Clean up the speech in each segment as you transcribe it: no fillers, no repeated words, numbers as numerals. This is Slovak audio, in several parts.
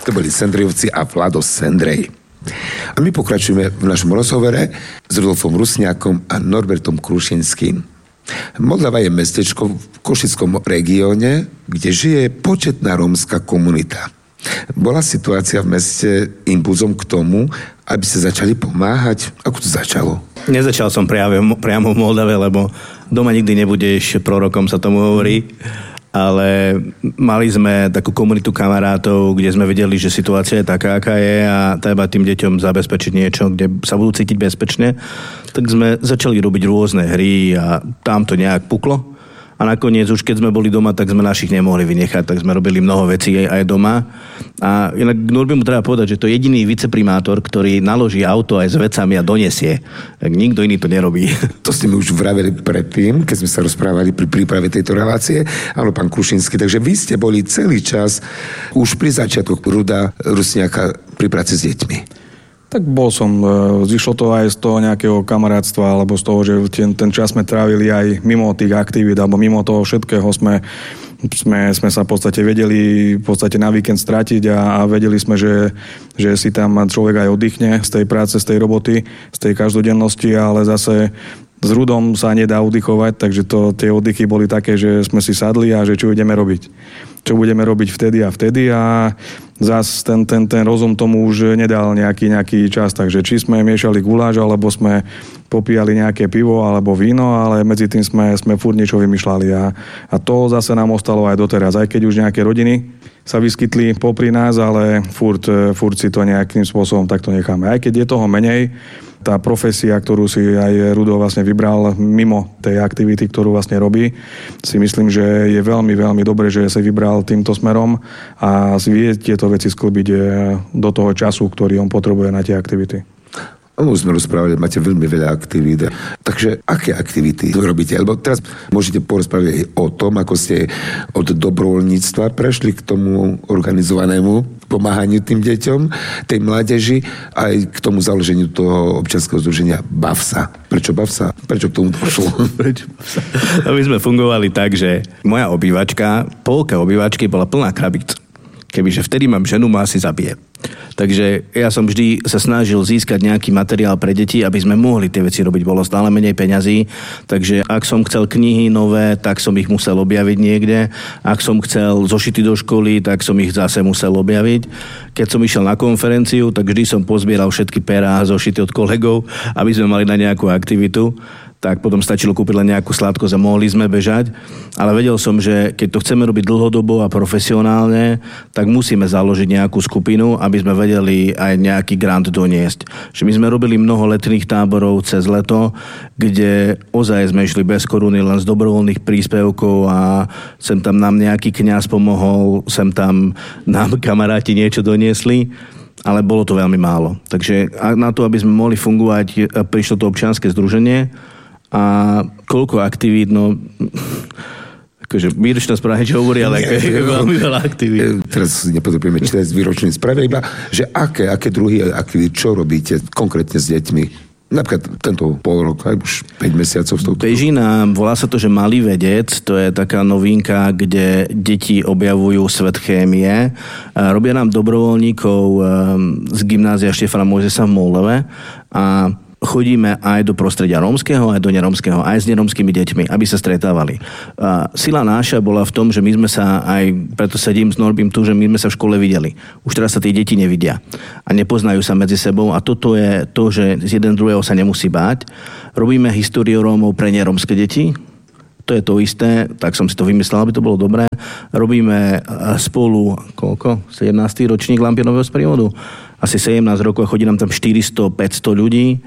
To boli Sendrejovci a Vlado Sendrej. A my pokračujeme v našom rozhovore s Rudolfom Rusňákom a Norbertom Krušinským. Moldava je mestečko v Košickom regióne, kde žije početná rómska komunita. Bola situácia v meste impulzom k tomu, aby ste začali pomáhať? Ako to začalo? Nezačal som priamo v Moldave, lebo doma nikdy nebudeš prorokom, sa tomu hovorí. Ale mali sme takú komunitu kamarátov, kde sme vedeli, že situácia je taká, aká je a treba tým deťom zabezpečiť niečo, kde sa budú cítiť bezpečne. Tak sme začali robiť rôzne hry a tam to nejak puklo. A nakoniec už keď sme boli doma, tak sme našich nemohli vynechať, tak sme robili mnoho vecí aj doma. A inak Norbimu treba povedať, že to je jediný viceprimátor, ktorý naloží auto aj s vecami a donesie. Tak nikto iný to nerobí. To ste mi už vraveli predtým, keď sme sa rozprávali pri príprave tejto relácie. Áno, pán Krušinský, takže vy ste boli celý čas už pri začiatku Ruda Rusňáka pri práci s deťmi. Tak bol som, zišlo to aj z toho nejakého kamarátstva, alebo z toho, že ten čas sme trávili aj mimo tých aktivít, alebo mimo toho všetkého sme sa v podstate vedeli na víkend stratiť a vedeli sme, že si tam človek aj oddychne z tej práce, z tej roboty, z tej každodennosti, ale zase s Rudom sa nedá oddychovať, takže tie oddychy boli také, že sme si sadli a že čo ideme robiť. Čo budeme robiť vtedy a zas ten rozum tomu už nedal nejaký čas, takže či sme miešali guláš, alebo sme popíjali nejaké pivo alebo víno, ale medzi tým sme furt niečo vymýšľali a to zase nám ostalo aj doteraz, aj keď už nejaké rodiny sa vyskytli popri nás, ale furt si to nejakým spôsobom takto necháme. Aj keď je toho menej, tá profesia, ktorú si aj Rudo vlastne vybral mimo tej aktivity, ktorú vlastne robí, si myslím, že je veľmi, veľmi dobré, že sa vybral týmto smerom a vie tieto veci sklbiť do toho času, ktorý on potrebuje na tie aktivity. Už sme rozprávali, máte veľmi veľa aktivít. Takže aké aktivity robíte? Lebo teraz môžete porozprávať aj o tom, ako ste od dobrovoľníctva prešli k tomu organizovanému pomáhaniu tým deťom, tej mládeži, aj k tomu založeniu toho občianskeho združenia BAVSA. Prečo BAVSA? Prečo k tomu došlo? My sme fungovali tak, že moja obývačka, polka obývačky bola plná krabíc. Kebyže vtedy mám ženu, ma asi zabije. Takže ja som vždy sa snažil získať nejaký materiál pre deti, aby sme mohli tie veci robiť. Bolo stále menej peňazí, takže ak som chcel knihy nové, tak som ich musel objaviť niekde. Ak som chcel zošity do školy, tak som ich zase musel objaviť. Keď som išiel na konferenciu, tak vždy som pozbieral všetky perá a zošity od kolegov, aby sme mali na nejakú aktivitu. Tak potom stačilo kúpiť len nejakú sladkosť a mohli sme bežať. Ale vedel som, že keď to chceme robiť dlhodobo a profesionálne, tak musíme založiť nejakú skupinu, aby sme vedeli aj nejaký grant doniesť. Že my sme robili mnoho letných táborov cez leto, kde ozaj sme išli bez koruny, len z dobrovoľných príspevkov a sem tam nám nejaký kňaz pomohol, sem tam nám kamaráti niečo doniesli. Ale bolo to veľmi málo. Takže na to, aby sme mohli fungovať, prišlo to občianske združenie. A koľko aktivít, no akože výročná správa niečo hovorí, ale je veľmi veľa aktivít. Teraz si nepotrebujeme čítať z výročnej správy, iba, že aké druhy aktivít, čo robíte konkrétne s deťmi? Napríklad tento pol rok, aj už 5 mesiacov s touto. Beží nám, volá sa to, že Malý vedec, to je taká novinka, kde deti objavujú svet chémie. Robia nám dobrovoľníkov z gymnázia Štefana Mojzesa v Moldave a chodíme aj do prostredia rómskeho, aj do nerómskeho, aj s nerómskymi deťmi, aby sa stretávali. Sila náša bola v tom, že my sme sa aj, preto sedím s Norbím tu, že my sme sa v škole videli. Už teraz sa tie deti nevidia a nepoznajú sa medzi sebou a toto je to, že z jeden druhého sa nemusí báť. Robíme históriu Rómov pre nerómske deti. To je to isté, tak som si to vymyslel, aby to bolo dobré. Robíme spolu, 17. ročník Lampionového sprievodu. Asi 17 rokov a chodí nám tam 400-500 ľudí.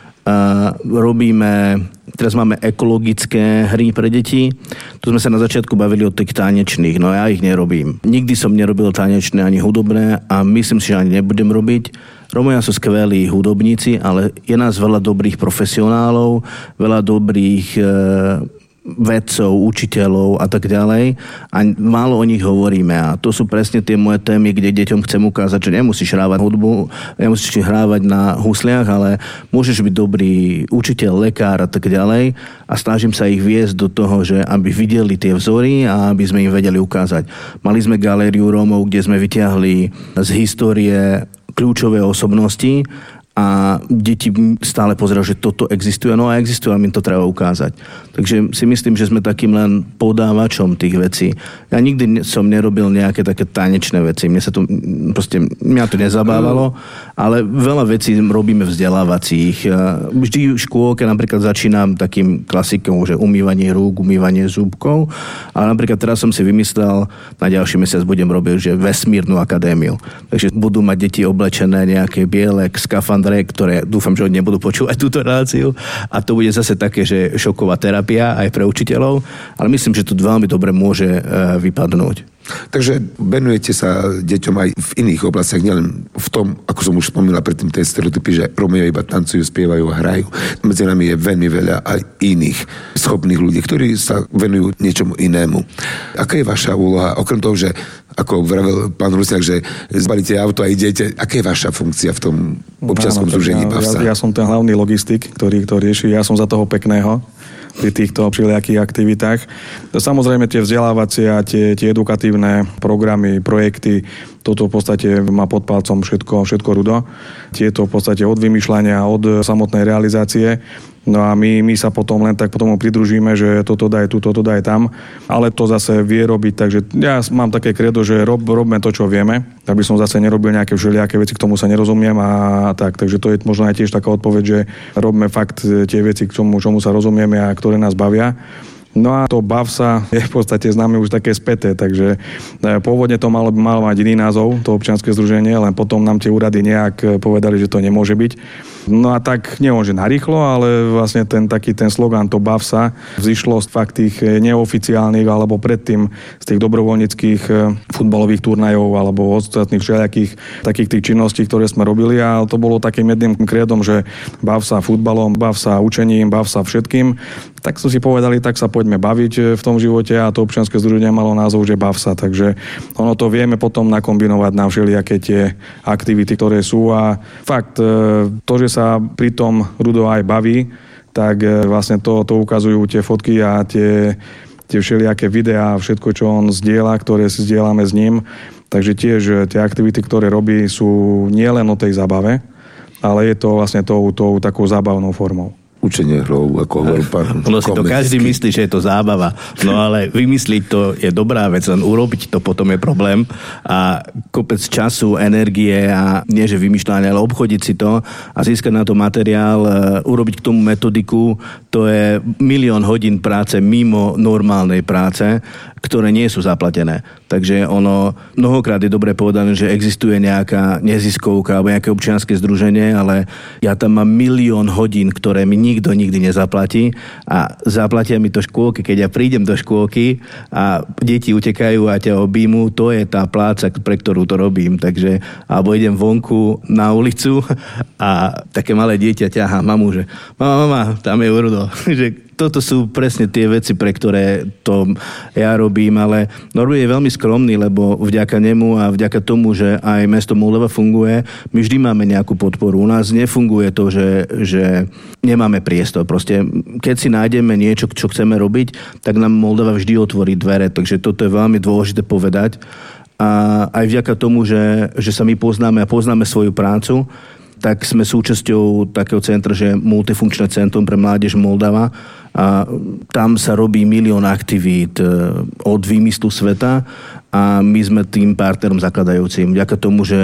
Teraz máme ekologické hry pre deti. Tu sme sa na začiatku bavili o tých tanečných, no ja ich nerobím. Nikdy som nerobil tanečné ani hudobné a myslím si, že ani nebudem robiť. Rómovia sú skvelí hudobníci, ale je nás veľa dobrých profesionálov, veľa dobrých vedcov, učiteľov a tak ďalej a málo o nich hovoríme a to sú presne tie moje témy, kde deťom chcem ukázať, že nemusíš hrávať hudbu, nemusíš hrávať na husliach, ale môžeš byť dobrý učiteľ, lekár a tak ďalej a snažím sa ich viesť do toho, že aby videli tie vzory a aby sme im vedeli ukázať. Mali sme galériu Rómov, kde sme vyťahli z histórie kľúčové osobnosti a deti stále pozerajú, že toto existuje, no a existuje a my to treba ukázať. Takže si myslím, že sme takým len podávačom tých vecí. Ja nikdy som nerobil nejaké také tanečné veci. Mňa to nezabávalo, ale veľa vecí robíme vzdelávacích. Vždy v škôlke napríklad začínam takým klasikom, že umývanie rúk, umývanie zúbkov, ale napríklad teraz som si vymyslel, na ďalší mesiac budem robiť, že vesmírnu akadémiu. Takže budú mať deti oblečené nejaké biele skafandre, ktoré dúfam, že oni nebudú počúvať túto reláciu a to bude zase také, že šoková terapia aj pre učiteľov, ale myslím, že to veľmi dobre môže vypadnúť. Takže venujete sa deťom aj v iných oblastiach, nielen v tom, ako som už spomínal predtým, tie stereotypy, že Rómovia iba tancujú, spievajú a hrajú. Medzi nami je veľmi veľa aj iných schopných ľudí, ktorí sa venujú niečomu inému. Aká je vaša úloha, okrem toho, že ako vravel pán Rusňák, že zbalíte auto a idete, aká je vaša funkcia v tom občianskom združení BAVSA? Ja som ten hlavný logistik, ktorý to rieši, ja som za toho pekného pri týchto všelijakých aktivitách. Samozrejme tie vzdelávacie a tie edukatívne programy, projekty, toto v podstate má pod palcom všetko rudo. Tieto v podstate od vymýšľania, od samotnej realizácie. No a my sa potom len tak potom pridružíme, že toto daj tu, toto daj tam. Ale to zase vie robiť, takže ja mám také kredo, že robme to, čo vieme, aby som zase nerobil nejaké všelijaké veci, k tomu sa nerozumiem a tak. Takže to je možno aj tiež taká odpoveď, že robme fakt tie veci, k čomu sa rozumieme a ktoré nás bavia. No a to BAVSA je v podstate známe už také späté, takže pôvodne to malo mať iný názov, to občianske združenie, len potom nám tie úrady nejak povedali, že to nemôže byť. No a tak nie že narýchlo, ale vlastne ten slogan, to BAVSA, vzýšlo z fakt tých neoficiálnych alebo predtým z tých dobrovoľníckých futbalových turnajov alebo ostatných všelijakých takých tých činností, ktoré sme robili a to bolo takým jedným krédom, že BAVSA futbalom, BAVSA učením, BAVSA všetkým. Tak som si povedali, tak sa poďme baviť v tom živote a to občianske združenie malo názov, že BAVSA, takže ono to vieme potom nakombinovať na všelijaké tie aktivity, ktoré sú a fakt to, že sa pri tom Rudo aj baví, tak vlastne to ukazujú tie fotky a tie všelijaké videá, všetko, čo on zdieľa, ktoré si zdieľame s ním. Takže tiež tie aktivity, ktoré robí, sú nielen o tej zábave, ale je to vlastne tou takou zábavnou formou. Učenie hrou, ako hovoril pán Ono si to každý myslí, že je to zábava. No ale vymysliť to je dobrá vec, len urobiť to potom je problém. A kopec času, energie a nie že vymýšľanie, ale obchodiť si to a získať na to materiál, urobiť k tomu metodiku, to je 1 000 000 hodín práce mimo normálnej práce, ktoré nie sú zaplatené. Takže ono mnohokrát je dobre povedané, že existuje nejaká neziskovka alebo nejaké občianske združenie, ale ja tam mám 1 000 000 hodín, ktoré mi nikto nikdy nezaplatí a zaplatia mi to škôlky. Keď ja prídem do škôlky a deti utekajú a ťa objímu, to je tá pláca, pre ktorú to robím. Takže, alebo idem vonku na ulicu a také malé dieťa ťahá mamu, že mama, tam je Rudo. Toto sú presne tie veci, pre ktoré to ja robím, ale Norbert je veľmi skromný, lebo vďaka nemu a vďaka tomu, že aj mesto Moldava funguje, my vždy máme nejakú podporu. U nás nefunguje to, že nemáme priestor. Proste, keď si nájdeme niečo, čo chceme robiť, tak nám Moldava vždy otvorí dvere, takže toto je veľmi dôležité povedať. A aj vďaka tomu, že sa my poznáme a poznáme svoju prácu, tak sme súčasťou takého centra, že Multifunkčné centrum pre mládež Moldava a tam sa robí 1 000 000 aktivít od výmyslu sveta a my sme tým partnerom zakladajúcim. Vďaka tomu, že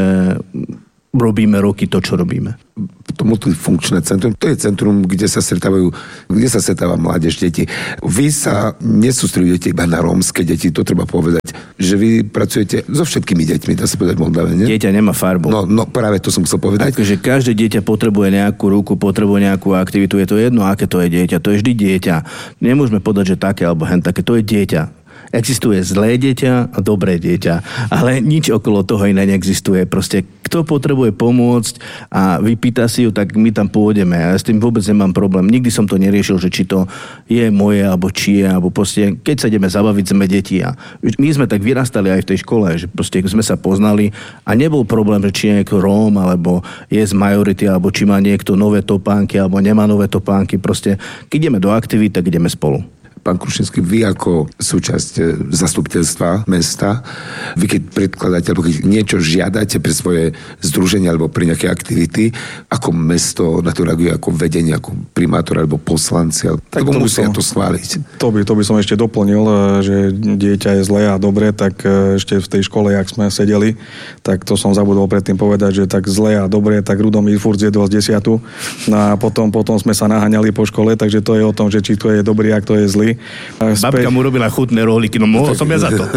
robíme roky to, čo robíme. To multifunkčné centrum, to je centrum, kde sa stretáva mládež, deti. Vy sa nesústredujete iba na rómske deti, to treba povedať, že vy pracujete so všetkými deťmi, dá sa povedať v Moldave, nie? Dieťa nemá farbu. No práve to som chcel povedať. Takže každé dieťa potrebuje nejakú ruku, potrebuje nejakú aktivitu, je to jedno, aké to je dieťa, to je vždy dieťa. Nemôžeme povedať, že také alebo hen také, to je dieťa. Existuje zlé dieťa a dobré dieťa, ale nič okolo toho iné neexistuje. Proste kto potrebuje pomôcť a vypýta si ju, tak my tam pôjdeme. Ja s tým vôbec nemám problém. Nikdy som to neriešil, že či to je moje, alebo či je, alebo proste, keď sa ideme zabaviť, sme deti. A my sme tak vyrastali aj v tej škole, že proste sme sa poznali a nebol problém, že či je niekto Róm, alebo je z majority, alebo či má niekto nové topánky, alebo nemá nové topánky. Proste, keď ideme do aktivít, tak ideme spolu. Pán Krušinský, vy ako súčasť zastupiteľstva mesta, vy keď predkladáte, alebo keď niečo žiadate pre svoje združenia alebo pre nejaké aktivity, ako mesto na to reaguje, ako vedenie, ako primátor alebo poslanci, tak musia to schváliť. To by som ešte doplnil, že dieťa je zlé a dobré, tak ešte v tej škole, jak sme sedeli, tak to som zabudol predtým povedať, že tak zlé a dobré, tak Rudomír furt zjedol z 10. No a potom sme sa naháňali po škole, takže to je o tom, že či to je dobrý, ak to je zlý. Babka mu robila chutné rohlíky, no mohol som ja za to.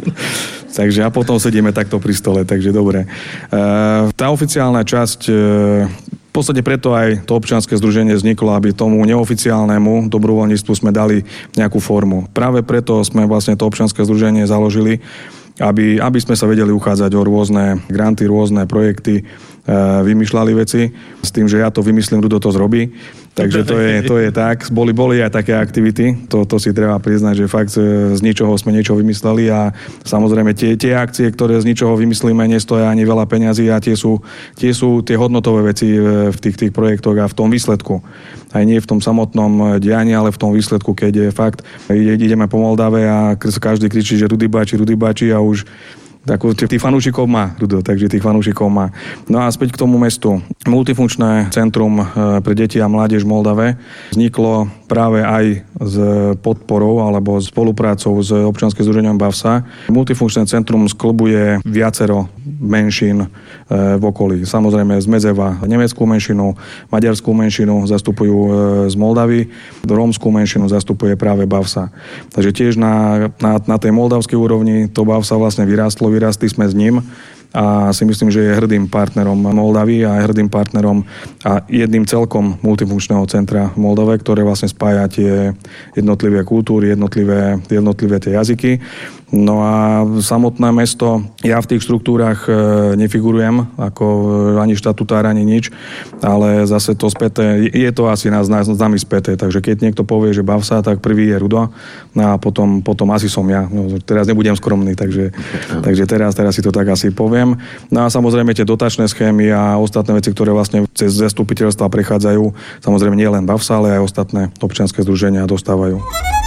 Takže a potom sedíme takto pri stole, takže dobre. Tá oficiálna časť, v podstate preto aj to občianske združenie vzniklo, aby tomu neoficiálnemu dobrovoľníctvu sme dali nejakú formu. Práve preto sme vlastne to občianske združenie založili, aby sme sa vedeli uchádzať o rôzne granty, rôzne projekty, vymýšľali veci, s tým, že ja to vymyslím, Rudo to zrobí. Takže to je tak. Boli aj také aktivity, to si treba priznať, že fakt z ničoho sme niečo vymysleli a samozrejme tie akcie, ktoré z ničoho vymyslíme, nestoja ani veľa peňazí a tie sú tie hodnotové veci v tých projektoch a v tom výsledku. Aj nie v tom samotnom dianí, ale v tom výsledku, keď je fakt, ideme po Moldave a každý kričí, že Rudy Báči a už tých fanúšikov má, Rudo, takže tých fanúšikov má. No a späť k tomu mestu. Multifunkčné centrum pre deti a mládež v Moldave vzniklo práve aj s podporou alebo spoluprácou s občianskym združením BAVSA. Multifunkčné centrum skĺbuje viacero menšín v okolí. Samozrejme z Medzeva nemeckú menšinu, maďarskú menšinu zastupujú z Moldavy, rómskú menšinu zastupuje práve BAVSA. Takže tiež na tej moldavskej úrovni to BAVSA vlastne vyrastli sme s ním a si myslím, že je hrdým partnerom Moldavy a je hrdým partnerom a jedným celkom multifunkčného centra v Moldave, ktoré vlastne spája tie jednotlivé kultúry, jednotlivé tie jazyky. No a samotné mesto, ja v tých štruktúrach nefigurujem, ako ani štatutár, ani nič, ale zase to späté, je to asi nás nami späté, takže keď niekto povie, že BAVSA, tak prvý je Rudo, no a potom asi som ja. No, teraz nebudem skromný, takže teraz si to tak asi poviem. No a samozrejme tie dotačné schémy a ostatné veci, ktoré vlastne cez zastupiteľstva prechádzajú, samozrejme nie len BAVSA, ale aj ostatné občianske združenia dostávajú.